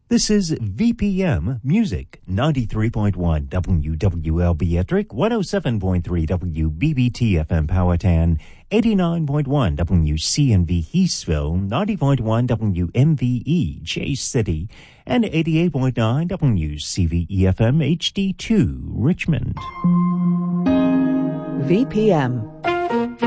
This is VPM Music, 93.1 WWLB Ettrick, 107.3 WBBT FM Powhatan, 89.1 WCNV Heathsville, 90.1 WMVE Chase City, and 88.9 WCVE FM HD2 Richmond. VPM.